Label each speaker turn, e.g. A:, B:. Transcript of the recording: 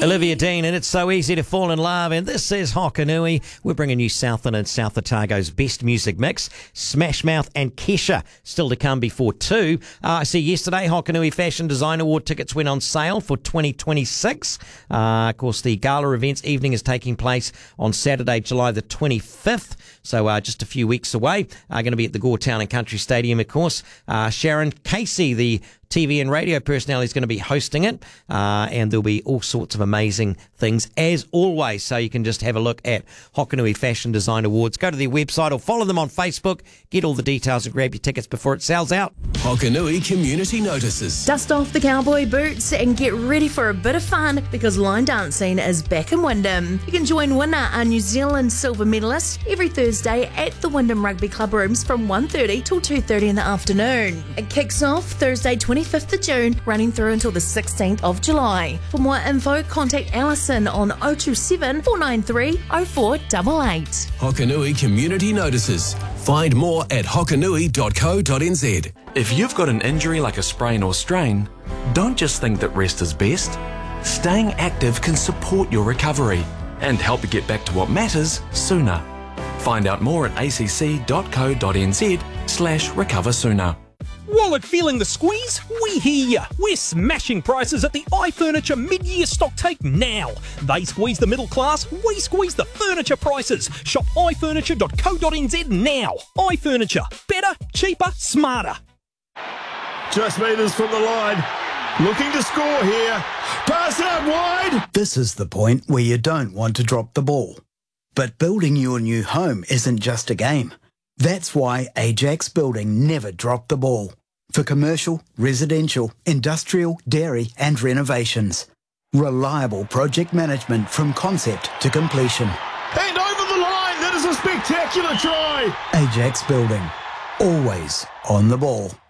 A: Olivia Dean, and it's so easy to fall in love. And this is Hokanui. We're bringing you Southland and South Otago's best music mix. Smash Mouth and Kesha still to come before 2. I see yesterday Hokanui Fashion Design Award tickets went on sale for 2026. Of course, the gala events evening is taking place on Saturday, July the 25th. So just a few weeks away. Going to be at the Gore Town and Country Stadium, of course. Sharon Casey, the TV and radio personality, is going to be hosting it, and there'll be all sorts of amazing things as always. So you can just have a look at Hokanui Fashion Design Awards. Go to their website or follow them on Facebook. Get all the details and grab your tickets before it sells out.
B: Hokanui Community Notices.
C: Dust off the cowboy boots and get ready for a bit of fun because line dancing is back in Wyndham. You can join Winner, a New Zealand silver medalist, every Thursday at the Wyndham Rugby Club rooms from 1:30 till 2:30 in the afternoon. It kicks off Thursday 25th of June, running through until the 16th of July. For more info, contact Alison on 027 493 0488.
B: Hokanui Community Notices. Find more at hokanui.co.nz.
D: If you've got an injury like a sprain or strain, don't just think that rest is best. Staying active can support your recovery and help you get back to what matters sooner. Find out more at acc.co.nz/recoversooner.
E: Wallet feeling the squeeze? We hear ya. We're smashing prices at the iFurniture mid-year stock take now. They squeeze the middle class, we squeeze the furniture prices. Shop ifurniture.co.nz now. iFurniture. Better, cheaper, smarter.
F: Just metres from the line. Looking to score here. Pass it up wide.
G: This is the point where you don't want to drop the ball. But building your new home isn't just a game. That's why Ajax Building never dropped the ball. For commercial, residential, industrial, dairy and renovations. Reliable project management from concept to completion.
F: And over the line. That is a spectacular try.
G: Ajax Building. Always on the ball.